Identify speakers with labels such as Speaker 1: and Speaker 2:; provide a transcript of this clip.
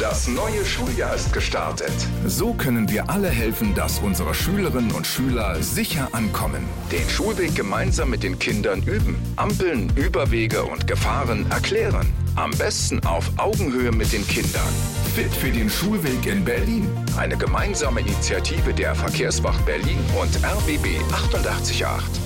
Speaker 1: Das neue Schuljahr ist gestartet.
Speaker 2: So können wir alle helfen, dass unsere Schülerinnen und Schüler sicher ankommen.
Speaker 1: Den Schulweg gemeinsam mit den Kindern üben. Ampeln, Überwege und Gefahren erklären. Am besten auf Augenhöhe mit den Kindern.
Speaker 2: Fit für den Schulweg in Berlin.
Speaker 1: Eine gemeinsame Initiative der Verkehrswacht Berlin und RBB 88.8.